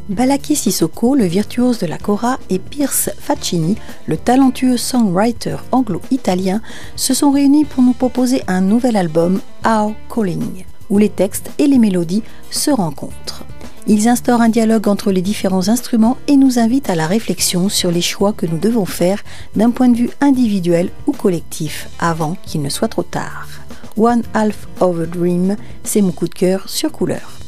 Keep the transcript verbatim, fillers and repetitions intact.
Balaké Sissoko, le virtuose de la kora, et Pierce Faccini, le talentueux songwriter anglo-italien, se sont réunis pour nous proposer un nouvel album, Our Calling, où les textes et les mélodies se rencontrent. Ils instaurent un dialogue entre les différents instruments et nous invitent à la réflexion sur les choix que nous devons faire d'un point de vue individuel ou collectif avant qu'il ne soit trop tard. One Half of a Dream, c'est mon coup de cœur sur Couleur.